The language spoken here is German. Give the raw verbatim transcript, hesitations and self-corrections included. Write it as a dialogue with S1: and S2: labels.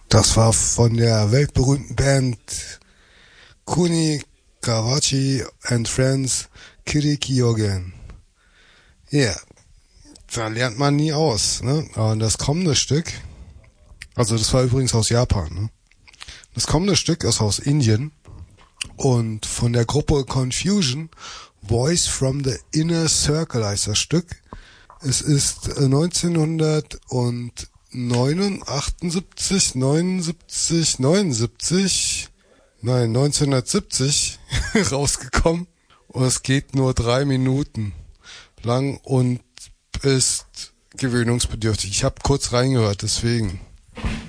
S1: Das war von der weltberühmten Band Kuni Kawachi and Friends Kirikyogen. Ja, yeah. Da lernt man nie aus, ne? Und das kommende Stück, also das war übrigens aus Japan, ne? Das kommende Stück ist aus Indien und von der Gruppe Confusion, Voice from the Inner Circle heißt das Stück. Es ist neunzehnhundertachtundsiebzig, neunundsiebzig, neunundsiebzig, nein, neunzehnhundertsiebzig rausgekommen und es geht nur drei Minuten lang und ist gewöhnungsbedürftig. Ich habe kurz reingehört, deswegen.